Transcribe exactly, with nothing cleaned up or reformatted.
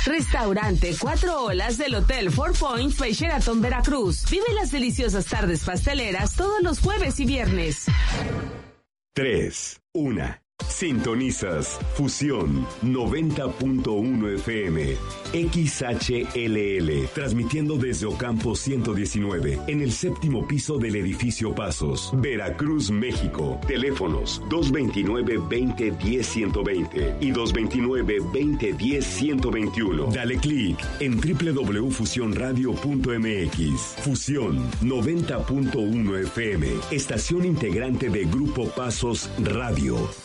Restaurante Cuatro Olas del Hotel Four Points by Sheraton Veracruz. Vive las deliciosas tardes pasteleras todos los jueves y viernes. tres, una. Sintonizas Fusión noventa punto uno F M, X H L L, transmitiendo desde Ocampo ciento diecinueve, en el séptimo piso del edificio Pasos, Veracruz, México. Teléfonos dos veintinueve, veinte, diez, ciento veinte y dos veintinueve, veinte, diez, ciento veintiuno. Dale clic en doble u doble u doble u punto fusión radio punto m x. Fusión noventa punto uno F M, estación integrante de Grupo Pasos Radio.